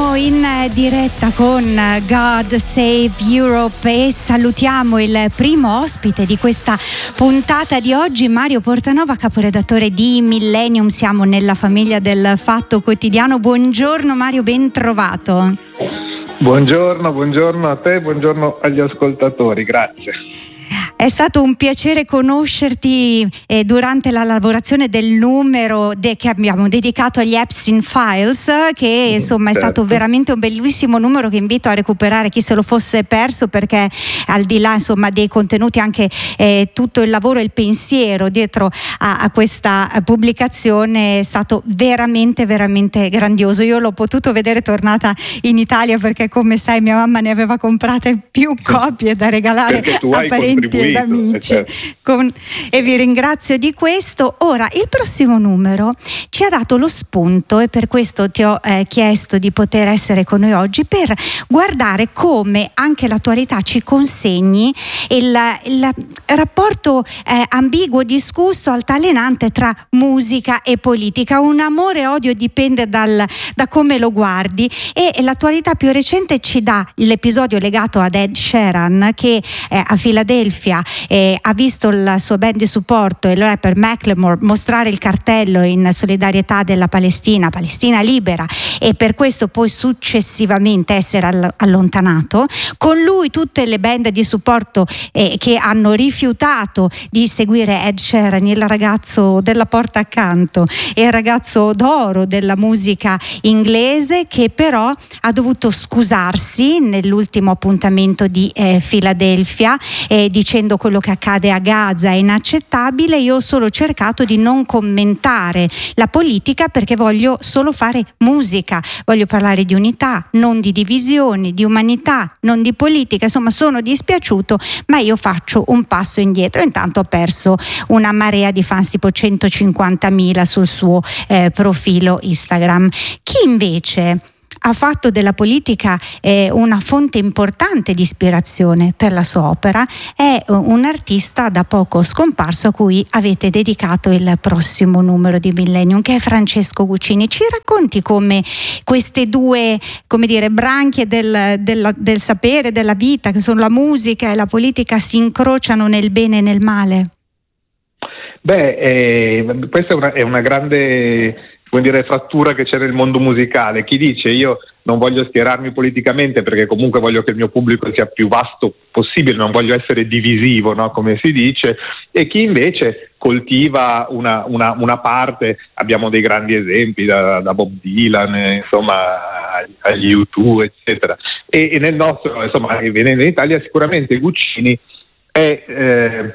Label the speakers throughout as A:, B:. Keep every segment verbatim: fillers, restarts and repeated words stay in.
A: Siamo in diretta con God Save Europe e salutiamo il primo ospite di questa puntata di oggi, Mario Portanova, caporedattore di Millennium. Siamo nella famiglia del Fatto Quotidiano. Buongiorno Mario, ben trovato.
B: Buongiorno, buongiorno a te, buongiorno agli ascoltatori, grazie.
A: È stato un piacere conoscerti eh, durante la lavorazione del numero de- che abbiamo dedicato agli Epstein Files, che insomma è stato veramente un bellissimo numero che invito a recuperare chi se lo fosse perso, perché al di là insomma dei contenuti anche eh, tutto il lavoro e il pensiero dietro a, a questa pubblicazione è stato veramente veramente grandioso. Io l'ho potuto vedere tornata in Italia perché, come sai, mia mamma ne aveva comprate più copie da regalare a parenti ed amici, con, e vi ringrazio di questo. Ora, il prossimo numero ci ha dato lo spunto, e per questo ti ho eh, chiesto di poter essere con noi oggi, per guardare come anche l'attualità ci consegni il, il rapporto eh, ambiguo, discusso, altalenante tra musica e politica. Un amore e odio, dipende dal, da come lo guardi, e l'attualità più recente ci dà l'episodio legato ad Ed Sheeran, che eh, a Filadelfia Eh, ha visto il suo band di supporto, il rapper Macklemore, mostrare il cartello in solidarietà della Palestina, Palestina libera, e per questo poi successivamente essere all- allontanato. Con lui tutte le band di supporto eh, che hanno rifiutato di seguire Ed Sheeran, il ragazzo della porta accanto e il ragazzo d'oro della musica inglese, che però ha dovuto scusarsi nell'ultimo appuntamento di eh, Filadelfia, eh, dicendo: quello che accade a Gaza è inaccettabile, io ho solo cercato di non commentare la politica perché voglio solo fare musica, voglio parlare di unità, non di divisioni, di umanità, non di politica. Insomma, sono dispiaciuto, ma io faccio un passo indietro. Intanto ho perso una marea di fans, tipo centocinquantamila sul suo eh, profilo Instagram. Chi invece ha fatto della politica eh, una fonte importante di ispirazione per la sua opera è un artista da poco scomparso, a cui avete dedicato il prossimo numero di Millennium, che è Francesco Guccini. Ci racconti come queste due, come dire, branchie del, del, del sapere, della vita, che sono la musica e la politica, si incrociano nel bene e nel male?
B: Beh, eh, questa è una, è una grande, vuol dire, frattura che c'è nel mondo musicale. Chi dice: io non voglio schierarmi politicamente perché comunque voglio che il mio pubblico sia più vasto possibile, non voglio essere divisivo, no? Come si dice, e chi invece coltiva una, una, una parte. Abbiamo dei grandi esempi da, da Bob Dylan, eh, insomma, agli U due, eccetera. E, e nel nostro, insomma, venendo in Italia, sicuramente Guccini è eh,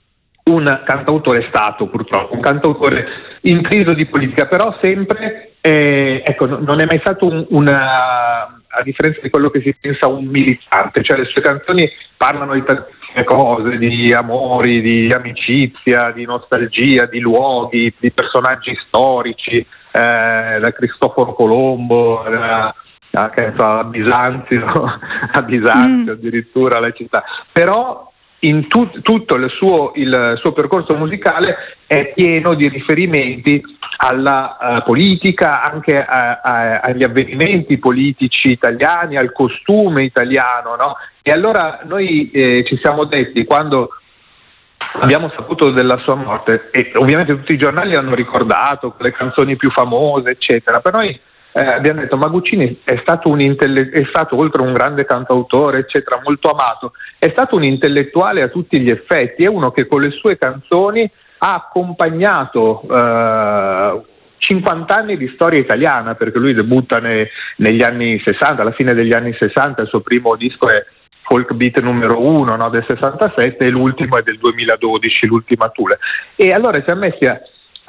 B: un cantautore stato, purtroppo, un cantautore intriso di politica, però sempre, eh, ecco, non è mai stato un, una, a differenza di quello che si pensa, un militante. Cioè, le sue canzoni parlano di tantissime cose, di amori, di amicizia, di nostalgia, di luoghi, di personaggi storici, eh, da Cristoforo Colombo, da, da, che so, a Bisanzio, a Bisanzio mm. addirittura la città. Però in tu, tutto il suo, il suo percorso musicale è pieno di riferimenti alla uh, politica, anche a, a, agli avvenimenti politici italiani, al costume italiano, no? E allora noi eh, ci siamo detti, quando abbiamo saputo della sua morte, e ovviamente tutti i giornali hanno ricordato con le canzoni più famose, eccetera, per noi Eh, abbiamo detto: ma Guccini è stato un intelle- è stato, oltre un grande cantautore, eccetera, molto amato, è stato un intellettuale a tutti gli effetti. È uno che con le sue canzoni ha accompagnato eh, cinquanta anni di storia italiana, perché lui debutta ne, negli anni sessanta, alla fine degli anni sessanta. Il suo primo disco è Folk Beat numero uno, no, del sessantasette, e l'ultimo è del duemiladodici, l'ultima Thule. E allora siamo messi a,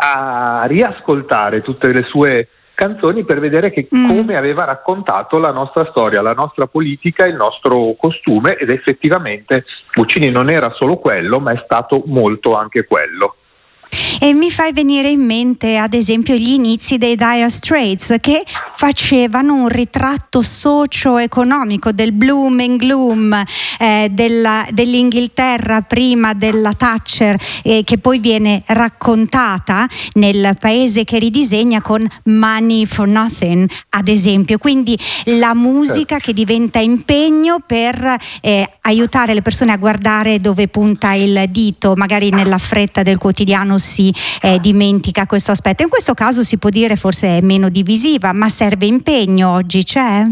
B: a riascoltare tutte le sue canzoni per vedere che mm. come aveva raccontato la nostra storia, la nostra politica, il nostro costume, ed effettivamente Guccini non era solo quello, ma è stato molto anche quello.
A: E mi fai venire in mente ad esempio gli inizi dei Dire Straits, che facevano un ritratto socio-economico del bloom and gloom eh, della, dell'Inghilterra prima della Thatcher, eh, che poi viene raccontata nel paese che ridisegna con Money for Nothing ad esempio. Quindi la musica che diventa impegno per eh, aiutare le persone a guardare dove punta il dito, magari nella fretta del quotidiano si eh, dimentica questo aspetto. In questo caso si può dire forse è meno divisiva, ma serve impegno oggi, c'è?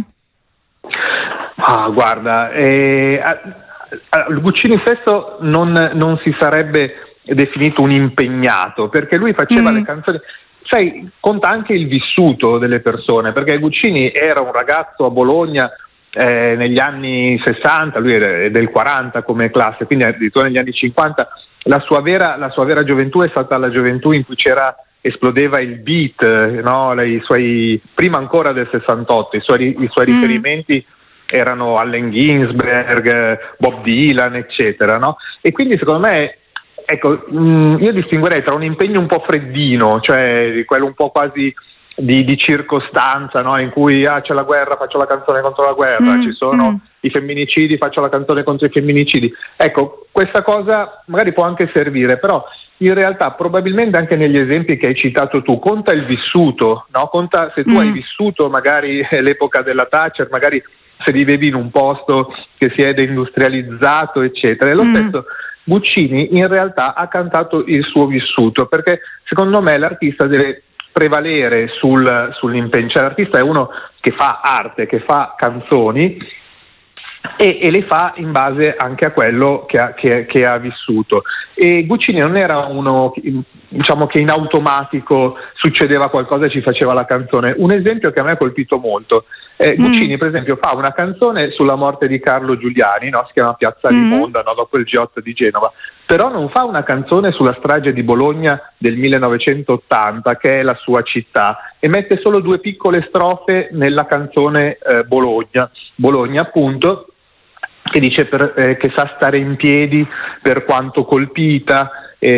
B: Ah, guarda, eh, Guccini stesso non, non si sarebbe definito un impegnato, perché lui faceva mm. le canzoni, sai, conta anche il vissuto delle persone, perché Guccini era un ragazzo a Bologna eh, negli anni sessanta, lui è del quaranta come classe, quindi addirittura negli anni cinquanta. La sua vera, la sua vera gioventù è stata la gioventù in cui c'era, esplodeva il beat, no? I suoi, prima ancora del sessantotto, i suoi, i suoi mm. riferimenti erano Allen Ginsberg, Bob Dylan, eccetera, no? E quindi secondo me, ecco, mh, io distinguerei tra un impegno un po' freddino, cioè quello un po' quasi di, di circostanza, no? In cui ah, c'è la guerra, faccio la canzone contro la guerra, mm, ci sono mm. i femminicidi, faccio la canzone contro i femminicidi. Ecco, questa cosa magari può anche servire, però in realtà probabilmente anche negli esempi che hai citato tu conta il vissuto, no? Conta se tu mm. hai vissuto magari l'epoca della Thatcher, magari se vivevi in un posto che si è deindustrializzato, eccetera. E lo mm. stesso Guccini in realtà ha cantato il suo vissuto, perché secondo me l'artista deve prevalere sul, sull'impegno, cioè l'artista è uno che fa arte, che fa canzoni e, e le fa in base anche a quello che ha, che, che ha vissuto. E Guccini non era uno, diciamo, che in automatico succedeva qualcosa e ci faceva la canzone. Un esempio che a me ha colpito molto, eh, Guccini mm. per esempio fa una canzone sulla morte di Carlo Giuliani, no? Si chiama Piazza mm. Rimonda, no? Dopo il G otto di Genova, però non fa una canzone sulla strage di Bologna del millenovecentottanta, che è la sua città, e mette solo due piccole strofe nella canzone eh, Bologna, Bologna appunto, che dice per, eh, che sa stare in piedi per quanto colpita,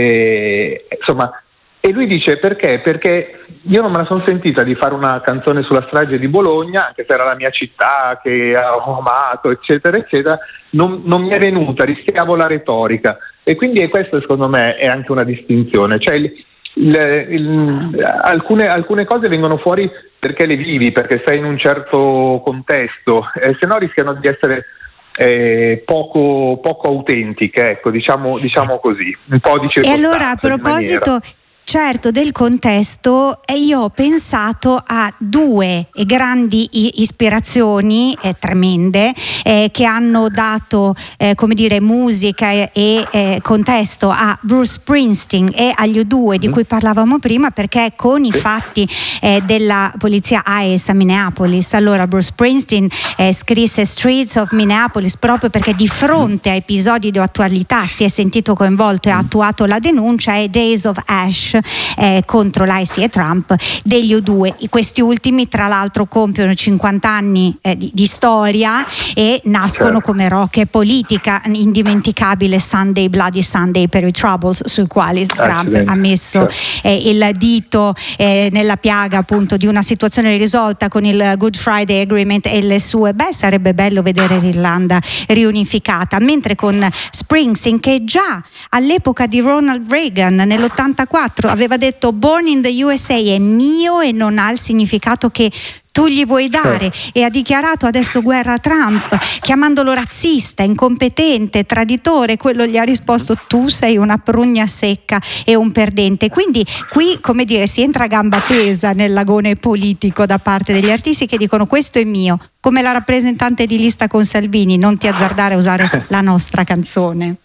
B: eh, insomma, e lui dice perché? Perché io non me la sono sentita di fare una canzone sulla strage di Bologna, anche se era la mia città che ho amato, eccetera, eccetera, non, non mi è venuta, rischiavo la retorica, e quindi questo secondo me è anche una distinzione, cioè il, il, il, alcune, alcune cose vengono fuori perché le vivi, perché sei in un certo contesto, eh, se no rischiano di essere Eh, poco, poco autentiche, ecco, diciamo, diciamo così, un po' di circostanza.
A: E allora a proposito certo del contesto, eh, io ho pensato a due grandi ispirazioni eh, tremende eh, che hanno dato eh, come dire musica e, e eh, contesto a Bruce Springsteen e agli U due di mm. cui parlavamo prima, perché con i sì. fatti eh, della polizia I S a Minneapolis, allora Bruce Springsteen eh, scrisse Streets of Minneapolis proprio perché di fronte a episodi di attualità si è sentito coinvolto e ha attuato la denuncia, e Days of Ash Eh, contro l'I C e Trump degli U due. Questi ultimi tra l'altro compiono cinquanta anni eh, di, di storia e nascono certo. come rock politica, indimenticabile Sunday, Bloody Sunday per i Troubles, sui quali Trump ha messo certo. eh, il dito eh, nella piaga appunto di una situazione risolta con il Good Friday Agreement e le sue, beh sarebbe bello vedere l'Irlanda riunificata, mentre con Springsteen, che già all'epoca di Ronald Reagan nell'ottantaquattro aveva detto Born in the U S A è mio e non ha il significato che tu gli vuoi dare, e ha dichiarato adesso guerra a Trump chiamandolo razzista, incompetente, traditore. Quello gli ha risposto tu sei una prugna secca e un perdente. Quindi qui, come dire, si entra a gamba tesa nell'agone politico da parte degli artisti che dicono questo è mio, come la rappresentante di lista con Salvini, non ti azzardare a usare la nostra canzone.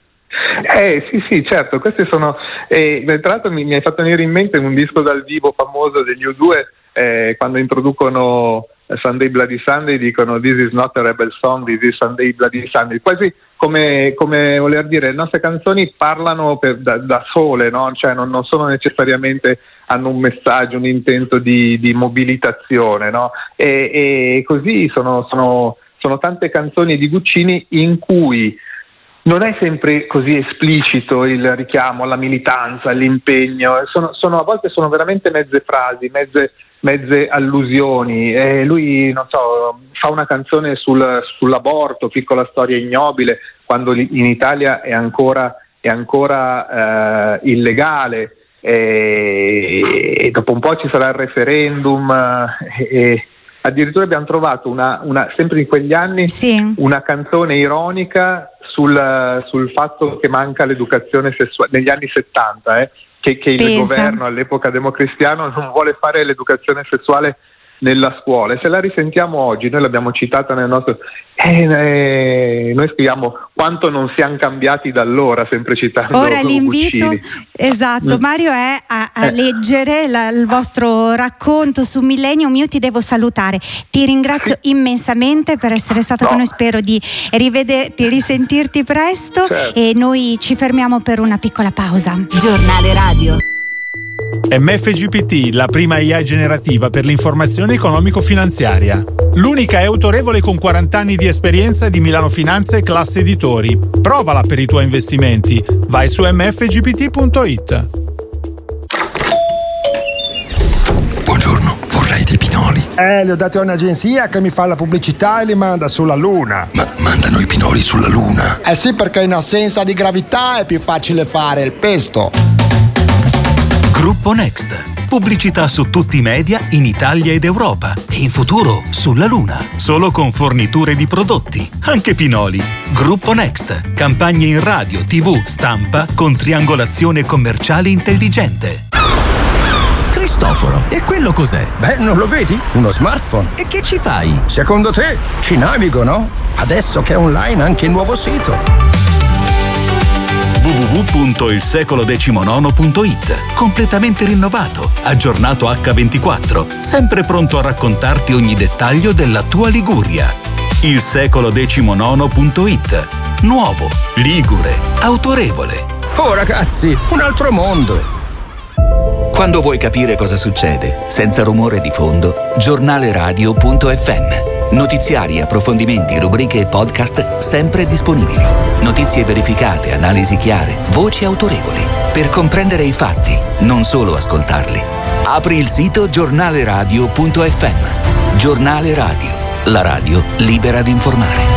B: Eh sì sì certo, questi sono eh, tra l'altro mi, mi hai fatto venire in mente un disco dal vivo famoso degli U due, eh, quando introducono Sunday Bloody Sunday dicono this is not a rebel song, this is Sunday Bloody Sunday, quasi come, come voler dire le nostre canzoni parlano per, da, da sole, no? Cioè non, non sono necessariamente, hanno un messaggio, un intento di, di mobilitazione, no? E, e così sono, sono, sono tante canzoni di Guccini in cui non è sempre così esplicito il richiamo alla militanza, all'impegno, sono, sono, a volte sono veramente mezze frasi, mezze, mezze allusioni. E lui, non so, fa una canzone sul, sull'aborto, Piccola storia ignobile, quando in Italia è ancora, è ancora eh, illegale, e, e dopo un po' ci sarà il referendum, e, e addirittura abbiamo trovato una, una, sempre in quegli anni sì. una canzone ironica sul, sul fatto che manca l'educazione sessuale, negli anni settanta, eh, che, che il Pesa. governo all'epoca democristiano non vuole fare l'educazione sessuale nella scuola, e se la risentiamo oggi, noi l'abbiamo citata nel nostro, eh, eh, noi scriviamo quanto non siamo cambiati da allora, sempre citando
A: ora l'invito Guccini. Esatto, Mario, è a, a eh. leggere la, il vostro racconto su Millennium. Io ti devo salutare, ti ringrazio sì. immensamente per essere stato no. con noi, spero di rivederti, risentirti presto, certo. e noi ci fermiamo per una piccola pausa.
C: Giornale Radio.
D: M F G P T, la prima A I generativa per l'informazione economico-finanziaria. L'unica è autorevole con quaranta anni di esperienza di Milano Finanza e Classe Editori. Provala per i tuoi investimenti. Vai su m f g p t punto i t.
E: Buongiorno, vorrei dei pinoli.
F: Eh, li ho dati a un'agenzia che mi fa la pubblicità e li manda sulla Luna.
E: Ma mandano i pinoli sulla Luna?
F: Eh sì, perché in assenza di gravità è più facile fare il pesto.
G: Gruppo Next. Pubblicità su tutti i media in Italia ed Europa e in futuro sulla Luna. Solo con forniture di prodotti, anche pinoli. Gruppo Next. Campagne in radio, tivù, stampa con triangolazione commerciale intelligente.
H: Cristoforo, e quello cos'è?
E: Beh, non lo vedi? Uno smartphone.
H: E che ci fai?
E: Secondo te ci navigo, no? Adesso che è online anche il nuovo sito.
G: w w w punto il secolo diciannove punto i t. Completamente rinnovato, aggiornato acca ventiquattro, sempre pronto a raccontarti ogni dettaglio della tua Liguria. il secolo diciannove punto i t. Nuovo, ligure, autorevole.
E: Oh ragazzi, un altro mondo.
I: Quando vuoi capire cosa succede, senza rumore di fondo, giornaleradio punto effe emme. Notiziari, approfondimenti, rubriche e podcast sempre disponibili. Notizie verificate, analisi chiare, voci autorevoli. Per comprendere i fatti, non solo ascoltarli. Apri il sito giornaleradio punto effe emme. Giornale Radio, la radio libera di informare.